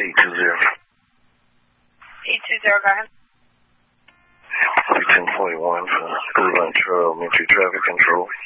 820, go ahead. 1041 for Blue Line Trail, Elementary Traffic Control.